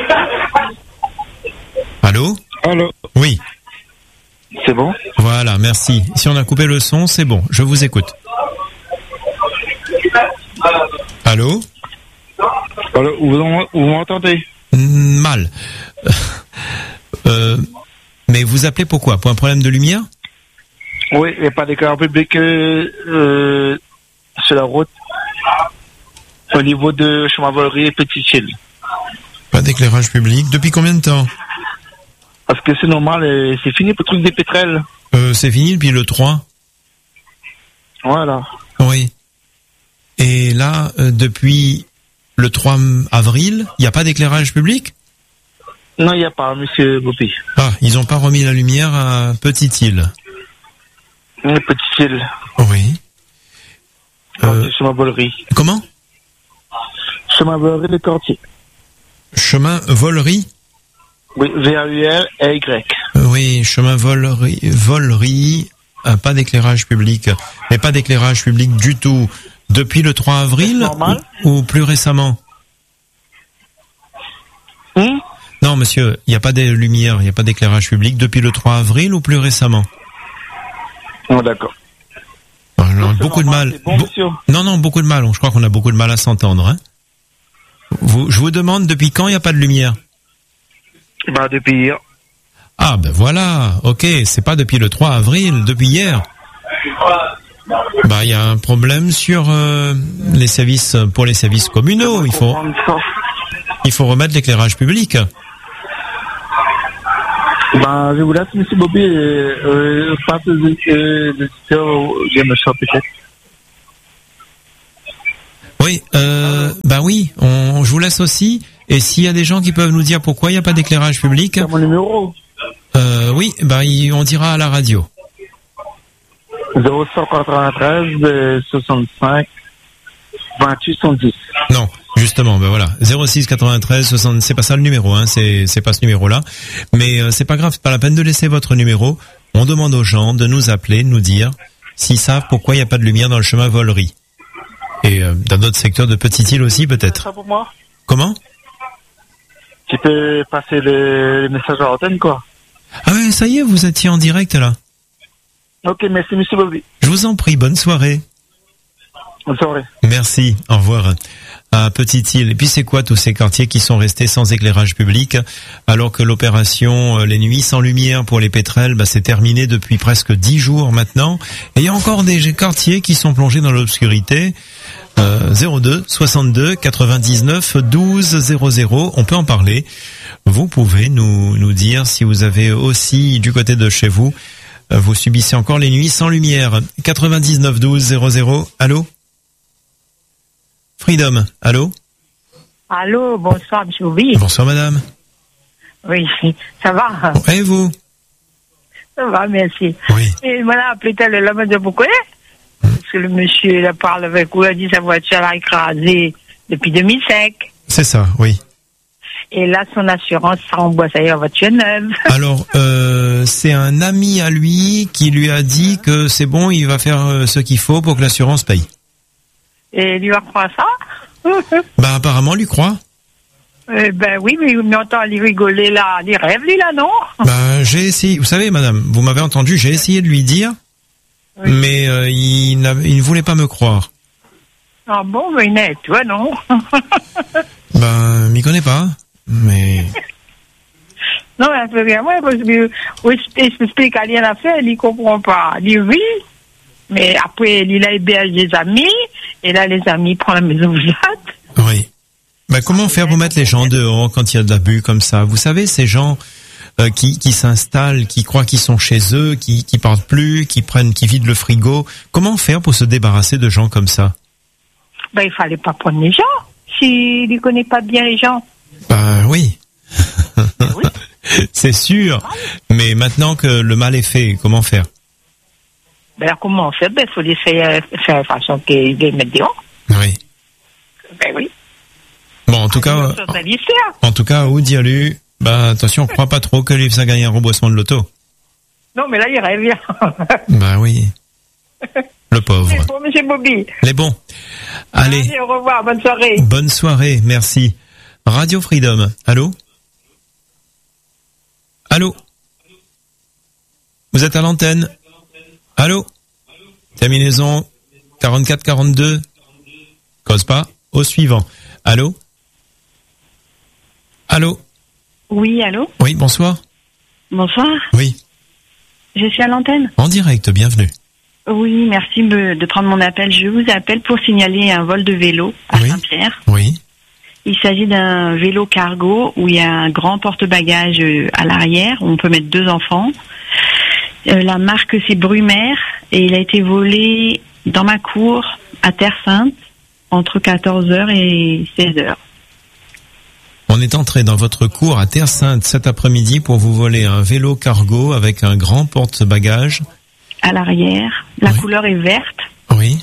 Allô? Allô? Oui. C'est bon? Voilà, merci. Si on a coupé le son, c'est bon. Je vous écoute. Allô? Allô? Vous, vous m'entendez? Mal. Euh, mais vous appelez pourquoi? Pour un problème de lumière? Oui, il n'y a pas d'éclairage public euh, euh, sur la route au niveau de chemin Volerie et Petit-Île. Pas d'éclairage public. Depuis combien de temps? Parce que c'est normal, euh, c'est fini pour le truc des pétrels. euh, C'est fini depuis le trois. Voilà. Oui. Et là, euh, depuis le trois avril, il n'y a pas d'éclairage public? Non, il n'y a pas, monsieur Bobby. Ah, ils n'ont pas remis la lumière à Petite-Île. Oui, Petit-Île. Oui. Euh, Chemin Volerie. comment? Chemin Volerie, le quartier. Chemin Volerie? Oui, V A U L et Y. Euh, oui, chemin Volerie, Volerie, euh, pas d'éclairage public. Mais pas d'éclairage public du tout. Depuis le trois avril ou, ou plus récemment? Hum? Non, monsieur, il n'y a pas de lumière, il n'y a pas d'éclairage public depuis le trois avril ou plus récemment? Oh, d'accord. On a beaucoup de mal. Bon, Bo- monsieur. non, non, beaucoup de mal. Je crois qu'on a beaucoup de mal à s'entendre. Hein. Vous, je vous demande depuis quand il n'y a pas de lumière? Bah, depuis hier. Ah, ben voilà. Ok, c'est pas depuis le trois avril, depuis hier. Bah, il y a un problème sur euh, les services pour les services communaux. Il faut, il faut remettre l'éclairage public. Ben, je vous laisse, monsieur Bobby, et euh, je passe les éditeurs, je me sors peut-être. Oui, euh, bah oui, on, je vous laisse aussi. Et s'il y a des gens qui peuvent nous dire pourquoi il n'y a pas d'éclairage public, C'est mon numéro. euh, oui, bah il- on dira à la radio. zéro cent quatre-vingt-treize soixante-cinq vingt-huit soixante-dix. Non, justement, ben voilà, zéro six quatre-vingt-treize soixante, c'est pas ça le numéro, hein, c'est c'est pas ce numéro-là, mais euh, c'est pas grave, c'est pas la peine de laisser votre numéro. On demande aux gens de nous appeler, de nous dire s'ils savent pourquoi il n'y a pas de lumière dans le chemin Volerie et euh, dans d'autres secteurs de Petite-Île aussi peut-être. Ça pour moi? Comment? Tu peux passer le, le message à l'antenne, quoi. Ah ouais, ça y est, vous étiez en direct là. Ok, merci, monsieur Bobby. Je vous en prie, bonne soirée. Bonne soirée. Merci, au revoir. À Petite-Île. Et puis c'est quoi tous ces quartiers qui sont restés sans éclairage public alors que l'opération euh, Les Nuits sans lumière pour les pétrels, bah, c'est terminé depuis presque dix jours maintenant. Et il y a encore des quartiers qui sont plongés dans l'obscurité. Euh, zéro deux soixante-deux quatre-vingt-dix-neuf douze zéro zéro. On peut en parler. Vous pouvez nous, nous dire si vous avez aussi du côté de chez vous vous subissez encore les nuits sans lumière. quatre-vingt-dix-neuf douze zéro zéro. Allô? Freedom, allô? Allô, bonsoir, monsieur Bobby. Bonsoir, madame. Oui, ça va? Et vous? Ça va, merci. Oui. Et voilà, appelé tel le m'a dit, vous connaissez? Parce que le monsieur, il a parlé avec vous, il a dit sa voiture l'a écrasée depuis deux mille cinq. C'est ça, oui. Et là, son assurance, ça rembourse la voiture neuve. Alors, euh, c'est un ami à lui qui lui a dit que c'est bon, il va faire euh, ce qu'il faut pour que l'assurance paye. Et lui va croire ça? Bah, apparemment, lui croit. Eh ben oui, mais il m'entend lui rigoler là, il rêve lui là, non? Bah, j'ai essayé, vous savez, madame, vous m'avez entendu, j'ai essayé de lui dire, oui. mais euh, il, il ne voulait pas me croire. Ah bon, mais il est, toi, non? Ben, m'y connaît pas, mais... Non, mais c'est bien, moi, parce que, oui, je t'explique à rien à faire, il comprend pas. Il dit oui, mais après, il a hébergé des amis, et là, les amis prennent la maison ouverte. Oui. Ben, comment faire pour mettre les gens dehors quand il y a de l'abus comme ça? Vous savez, ces gens euh, qui, qui s'installent, qui croient qu'ils sont chez eux, qui, qui parlent plus, qui prennent, qui vident le frigo. Comment faire pour se débarrasser de gens comme ça? Ben, il fallait pas prendre les gens, s'il ne connaît pas bien les gens. Ben, oui. Oui. C'est sûr. Mais maintenant que le mal est fait, comment faire? Ben, alors, comment on fait? Ben, il faut les faire, faire de façon qu'ils les mettent dehors. Oui. Ben oui. Bon, en tout cas, en, en tout cas, où Dialu, bah, attention, on croit pas trop que lui ça gagne un remboursement de l'auto. Non, mais là, il rêve. Bah oui. Le pauvre. C'est bon, monsieur Bobby. Les bons. Allez. Allez, au revoir, bonne soirée. Bonne soirée, merci. Radio Freedom, allô? Allô? Vous êtes à l'antenne? Allô? Terminaison quarante-quatre quarante-deux. Cause pas. Au suivant. Allô? Allô? Oui, allô? Oui, bonsoir. Bonsoir. Oui. Je suis à l'antenne. En direct, bienvenue. Oui, merci de prendre mon appel. Je vous appelle pour signaler un vol de vélo à oui. Saint-Pierre. Oui. Il s'agit d'un vélo cargo où il y a un grand porte-bagages à l'arrière. On peut mettre deux enfants. Euh, la marque, c'est Brumaire et il a été volé dans ma cour à Terre-Sainte entre quatorze heures et seize heures. On est entré dans votre cour à Terre-Sainte cet après-midi pour vous voler un vélo cargo avec un grand porte-bagages. À l'arrière. La oui. couleur est verte. Oui.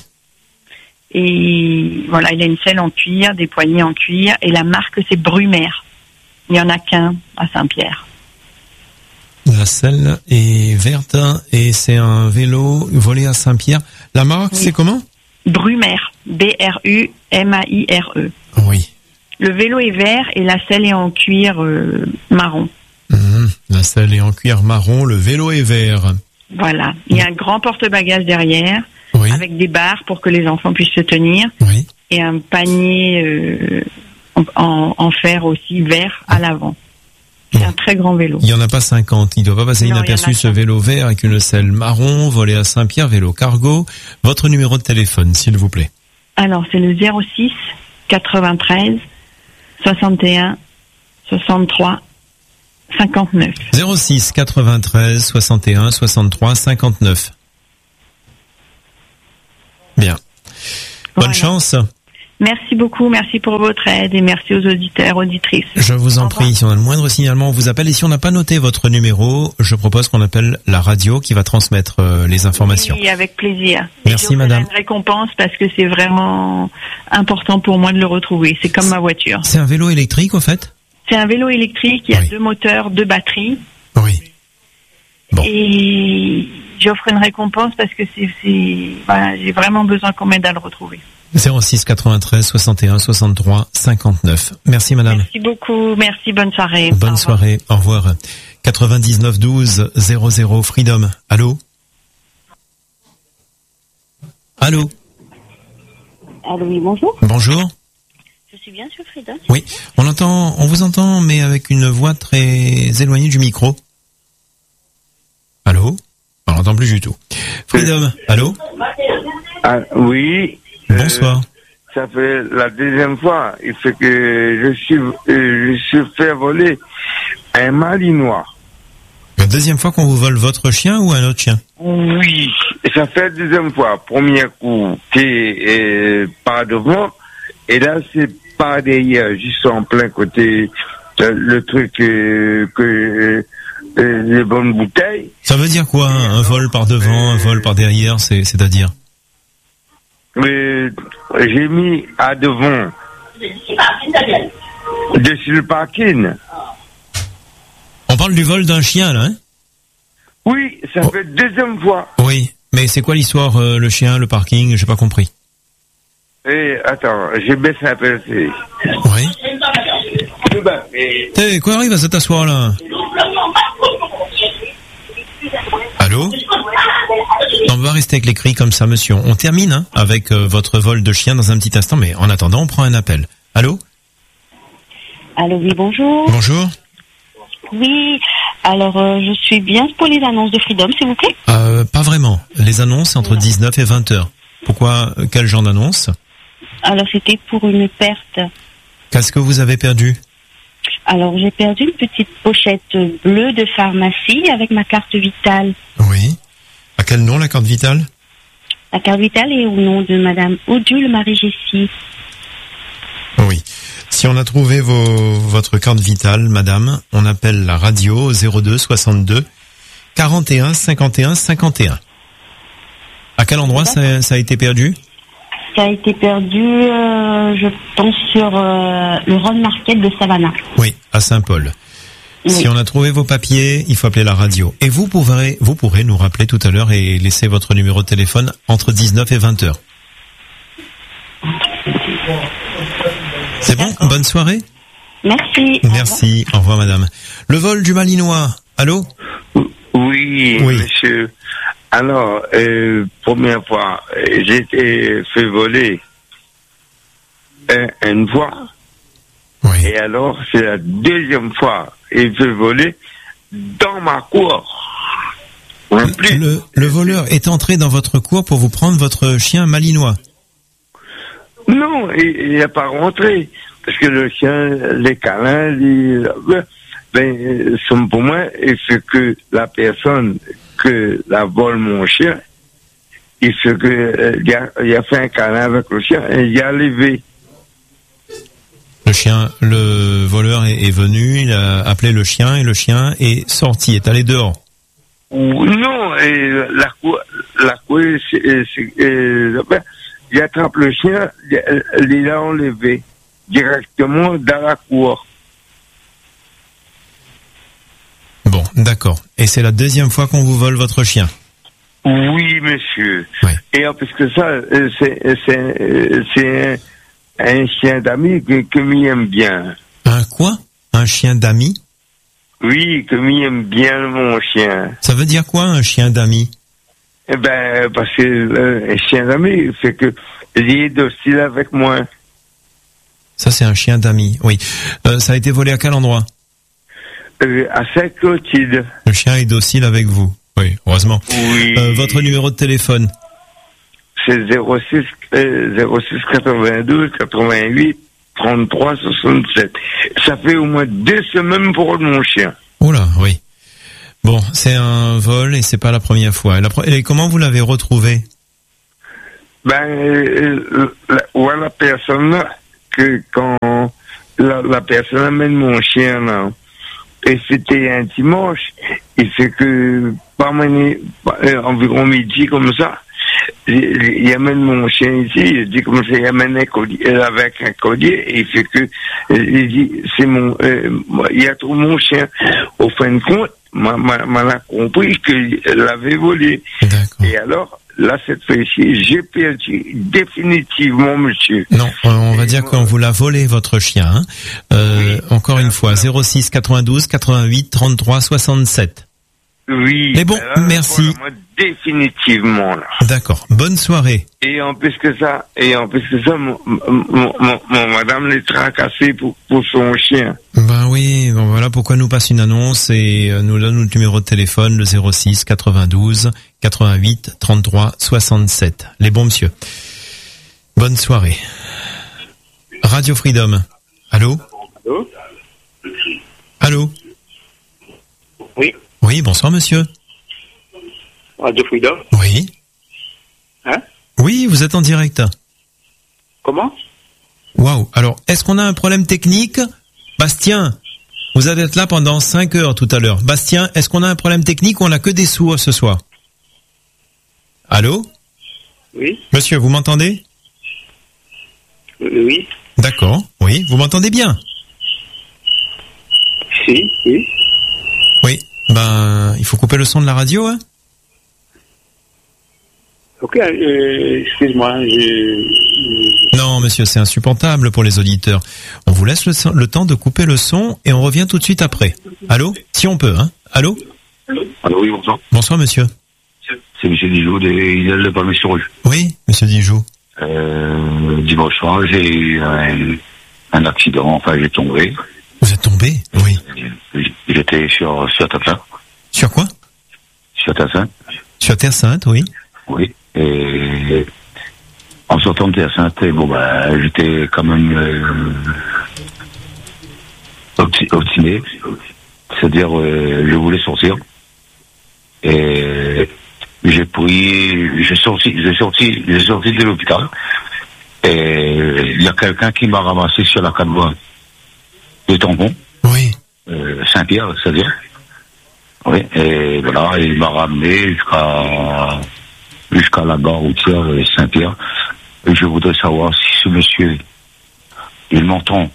Et voilà, il a une selle en cuir, des poignées en cuir. Et la marque, c'est Brumaire. Il n'y en a qu'un à Saint-Pierre. La selle est verte et c'est un vélo volé à Saint-Pierre. La marque, oui. c'est comment? Brumaire. B R U M A I R E. Oui. Le vélo est vert et la selle est en cuir euh, marron. Mmh, la selle est en cuir marron, le vélo est vert. Voilà. Il y a un grand porte-bagages derrière, oui. avec des barres pour que les enfants puissent se tenir, oui. et un panier euh, en, en, en fer aussi vert à l'avant. C'est bon. Un très grand vélo. Il n'y en a pas cinquante. Il ne doit pas passer non, inaperçu ce vélo vert avec une selle marron, volé à Saint-Pierre, vélo cargo. Votre numéro de téléphone, s'il vous plaît. Alors, c'est le zéro six quatre-vingt-treize soixante et un soixante-trois cinquante-neuf. zéro six quatre-vingt-treize soixante et un soixante-trois cinquante-neuf. Bien. Bonne voilà. chance. Merci beaucoup, merci pour votre aide et merci aux auditeurs, auditrices. Je vous en prie, si on a le moindre signalement, on vous appelle. Et si on n'a pas noté votre numéro, je propose qu'on appelle la radio qui va transmettre euh, les informations. Oui, avec plaisir. Merci, et madame. Une récompense parce que c'est vraiment important pour moi de le retrouver. C'est comme ma voiture. C'est un vélo électrique, au fait? C'est un vélo électrique, il y a oui. deux moteurs, deux batteries. Oui. Bon. Et j'offre une récompense parce que c'est, c'est voilà, j'ai vraiment besoin qu'on m'aide à le retrouver. zéro six quatre-vingt-treize soixante et un soixante-trois cinquante-neuf. Merci madame. Merci beaucoup, merci, bonne soirée. Bonne au soirée, au revoir. quatre-vingt-dix-neuf douze zéro zéro Freedom. Allô? Allô? Allô, oui, bonjour. Bonjour. Je suis bien sur Freedom. Oui, on entend, on vous entend, mais avec une voix très éloignée du micro. Allô? On n'entend plus du tout. Freedom, allô? Ah, oui. Bonsoir. Euh, ça fait la deuxième fois. Il fait que je suis, euh, je suis fait voler un malinois. Un deuxième fois qu'on vous vole votre chien ou un autre chien? Oui, ça fait la deuxième fois. Premier coup, c'est euh, par devant, et là, c'est par derrière, juste en plein côté, euh, le truc euh, que euh, les bonnes bouteilles. Ça veut dire quoi, un, un vol par devant, un vol par derrière, c'est, c'est-à-dire? Mais j'ai mis à devant, dessus le parking. On parle du vol d'un chien, là, hein? Oui, ça Oh. fait deuxième fois. Oui, mais c'est quoi l'histoire, euh, le chien, le parking? J'ai pas compris. Et attends, j'ai baissé un peu. c'est- Oui. T'es, quoi arrive à cet asseoir là? Allô? On va rester avec les cris comme ça, monsieur. On termine hein, avec euh, votre vol de chien dans un petit instant, mais en attendant, on prend un appel. Allô? Allô, oui, bonjour. Bonjour. Oui, alors euh, je suis bien pour les annonces de Freedom, s'il vous plaît. Euh, pas vraiment. Les annonces entre dix-neuf et vingt heures. Pourquoi? euh, Quel genre d'annonce? Alors c'était pour une perte. Qu'est-ce que vous avez perdu? Alors j'ai perdu une petite pochette bleue de pharmacie avec ma carte vitale. Oui. À quel nom la carte vitale? La carte vitale est au nom de Madame Odule Marie-Jessie. Oui. Si on a trouvé vos, votre carte vitale, madame, on appelle la radio au zéro deux soixante-deux quarante et un cinquante et un cinquante et un. À quel endroit ça, ça a été perdu? Ça a été perdu, euh, je pense, sur euh, le Ron Market de Savannah. Oui, à Saint-Paul. Oui. Si on a trouvé vos papiers, il faut appeler la radio. Et vous pourrez, vous pourrez nous rappeler tout à l'heure et laisser votre numéro de téléphone entre dix-neuf et vingt heures. C'est bon? Bonne soirée? Merci. Merci. Au revoir, madame. Le vol du Malinois. Allô? Oui, Oui. monsieur. Alors, euh, première fois, euh, j'ai été fait voler un, une fois. Oui. Et alors, c'est la deuxième fois. Il fait voler dans ma cour. En plus, Le, le voleur est entré dans votre cour pour vous prendre votre chien Malinois. non, il n'est pas rentré. Parce que le chien, les câlins, les, ben, sont pour moi, et ce que la personne que la vole mon chien, il fait que, euh, il, a, il a fait un câlin avec le chien et il a levé. Le chien, le voleur est, est venu, il a appelé le chien et le chien est sorti, est allé dehors. Ou non, et la cour, la cour, c'est, c'est, euh, ben, il attrape le chien, il l'a enlevé directement dans la cour. Bon, d'accord. Et c'est la deuxième fois qu'on vous vole votre chien. Oui, monsieur. Oui. Et en plus que ça, euh, c'est, c'est, euh, c'est un, un chien d'ami que, que m'y aime bien. Un quoi? Un chien d'ami? Oui, que m'y aime bien mon chien. Ça veut dire quoi, un chien d'ami? Eh ben, parce que euh, un chien d'ami, c'est que il est docile avec moi. Ça, c'est un chien d'ami, oui. Euh, ça a été volé à quel endroit? Euh, à Saint-Clotilde. Le chien est docile avec vous. Oui, heureusement. Oui. Euh, votre numéro de téléphone? C'est zéro six, euh, zéro six quatre-vingt-douze quatre-vingt-huit trente-trois soixante-sept. Ça fait au moins deux semaines pour mon chien. Oula, oui. Bon, c'est un vol et c'est pas la première fois. Et, la pro- et comment vous l'avez retrouvé? Ben, euh, la, voilà la personne là, que quand la, la personne amène mon chien là, et c'était un dimanche, il fait que par mani- euh, environ midi comme ça, il, il amène mon chien ici, il dit comme ça, il amène un collier, euh, avec un collier, et il fait que, euh, il dit, c'est mon, euh, il a trouvé mon chien. Au fin de compte, m'a, m'a, m'a compris qu'il l'avait volé. D'accord. Et alors, là, cette fois-ci, j'ai perdu définitivement, monsieur. Non, euh, on va dire qu'on vous l'a volé, votre chien. Hein. Euh, Oui. Encore une fois, zéro six quatre-vingt-douze quatre-vingt-huit trente-trois soixante-sept. Oui. Mais bon, là, merci. voilà, moi, définitivement, là. D'accord. Bonne soirée. Et en plus que ça, et en plus que ça, mon, mon, mon, mon madame l'est tracassée pour, pour son chien. Ben oui, bon voilà pourquoi nous passe une annonce et euh, nous donne notre numéro de téléphone, le zéro six quatre-vingt-douze quatre-vingt-huit trente-trois soixante-sept. Les bons monsieur. Bonne soirée. Radio Freedom. Allô? Allô? Allô? Oui. Oui. Oui, bonsoir monsieur. Radio Freedom. Oui. Hein? Oui, vous êtes en direct. Comment? Waouh. Alors, est-ce qu'on a un problème technique? Bastien, vous allez être là pendant cinq heures tout à l'heure. Bastien, est-ce qu'on a un problème technique ou on a que des sourds ce soir? Allô? Oui. Monsieur, vous m'entendez? Euh, oui. D'accord. Oui, vous m'entendez bien? Si, oui. Oui. Ben, il faut couper le son de la radio, hein? Ok, euh, excuse-moi, je... Non, monsieur, c'est insupportable pour les auditeurs. On vous laisse le, son- le temps de couper le son et on revient tout de suite après. Allô? Si on peut, hein? Allô? Allô, oui, bonsoir. Bonsoir, monsieur. C'est M. Dijon de Isle de Palme-sur-Rouge. Oui, monsieur Dijon. Euh, dimanche soir, j'ai eu un, un accident, enfin, j'ai tombé. Vous êtes tombé? Oui. J'étais sur, sur Terre Sainte. Sur quoi? Sur Terre Sainte. Sur Terre Sainte, oui. Oui. Et en sortant de Terre Sainte, bon, bah, j'étais quand même euh, obsti- obstiné. C'est-à-dire, euh, je voulais sortir. Et j'ai pris, j'ai sorti, j'ai sorti, j'ai sorti de l'hôpital. Et il y a quelqu'un qui m'a ramassé sur la quatre-vingts de tampon. Oui. Euh, Saint-Pierre, c'est-à-dire. Oui. Et voilà, il m'a ramené jusqu'à, jusqu'à la gare routière de Saint-Pierre. Et je voudrais savoir si ce monsieur, il m'entend,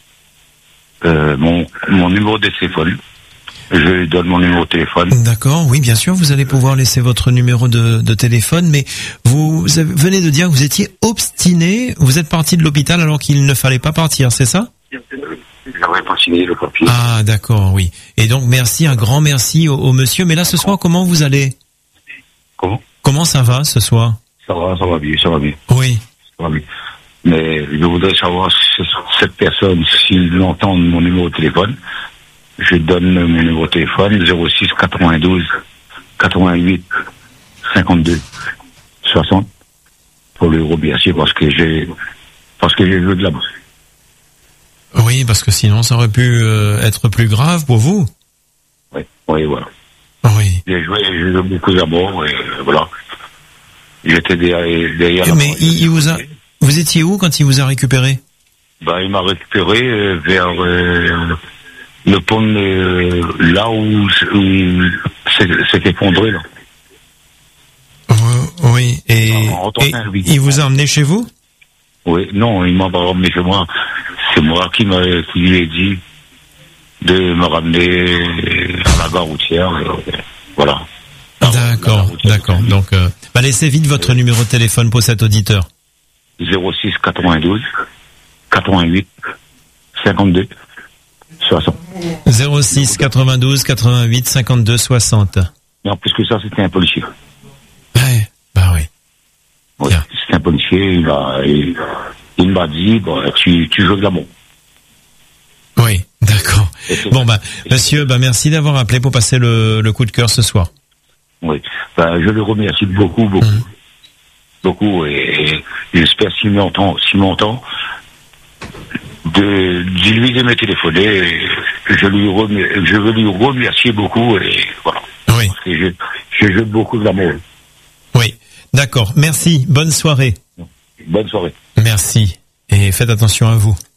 euh, mon, mon numéro de téléphone. Je lui donne mon numéro de téléphone. D'accord, oui, bien sûr, vous allez pouvoir laisser votre numéro de, de téléphone, mais vous avez- venez de dire que vous étiez obstiné, vous êtes parti de l'hôpital alors qu'il ne fallait pas partir, c'est ça? J'aurais pas signé le papier. Ah, d'accord, oui. Et donc, merci, un grand merci au, au monsieur. Mais là, ce soir, comment vous allez? Comment? Comment ça va, ce soir? Ça va, ça va bien, ça va bien. Oui. Ça va bien. Mais je voudrais savoir si cette personne, s'il entend mon numéro de téléphone, je donne mon numéro de téléphone zéro six quatre-vingt-douze quatre-vingt-huit cinquante-deux soixante pour le remercier parce que j'ai parce que j'ai joué de la bosse. Oui, parce que sinon, ça aurait pu euh, être plus grave pour vous. Oui, oui, voilà. Oui. J'ai joué, j'ai joué beaucoup d'abord et euh, voilà. J'étais derrière, derrière la Mais il, il vous a, vous étiez où quand il vous a récupéré? Ben, il m'a récupéré euh, vers euh, le pont euh, là où, où c'est, c'est effondré là. Euh, oui. Et, En- en et tournant, oui. il vous a emmené chez vous? Oui, non, il m'a pas ramené chez moi. C'est moi qui, m'a, qui lui ai dit de me ramener à la gare routière. Et, voilà. D'accord, d'accord. Donc, euh, bah laissez vite votre numéro de téléphone pour cet auditeur. zéro six quatre-vingt-douze quatre-vingt-huit cinquante-deux soixante. zéro six quatre-vingt-douze quatre-vingt-huit cinquante-deux soixante. Non, plus que ça, c'était un policier. Ouais, bah oui. Oui, c'était un policier. Il, a, il, il m'a dit, bon, tu, tu joues de l'amour. Oui, d'accord. Bon, bah, monsieur, bah, merci d'avoir appelé pour passer le, le coup de cœur ce soir. Oui, ben, je le remercie beaucoup, beaucoup. Mmh. Beaucoup, et, et j'espère s'il m'entend, s'il m'entend, de, de lui de me téléphoner, et je lui remercie, je veux lui remercier beaucoup, et voilà. Oui. Parce que je, je joue beaucoup de l'amour. Oui, d'accord. Merci. Bonne soirée. Bonne soirée. Merci. Et faites attention à vous.